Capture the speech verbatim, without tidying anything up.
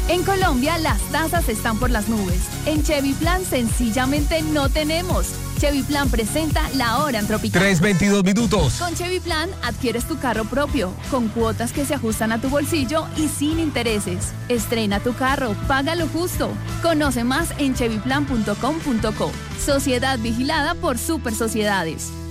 En Colombia, las tasas están por las nubes. En Chevy Plan, sencillamente no tenemos. Chevy Plan presenta la hora en Tropical. tres veintidós minutos. Con Chevy Plan, adquieres tu carro propio, con cuotas que se ajustan a tu bolsillo y sin intereses. Estrena tu carro, págalo justo. Conoce más en chevy plan punto com punto co. Sociedad vigilada por Super Sociedades.